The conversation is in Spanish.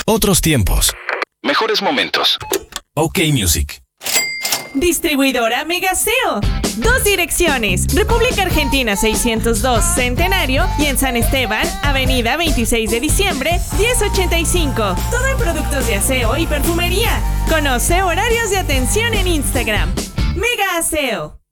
Otros tiempos. Mejores momentos. OK Music. Distribuidora Megaseo. 2 direcciones. República Argentina 602 Centenario y en San Esteban, Avenida 26 de diciembre, 1085. Todo en productos de aseo y perfumería. Conoce horarios de atención en Instagram. Mega Aseo.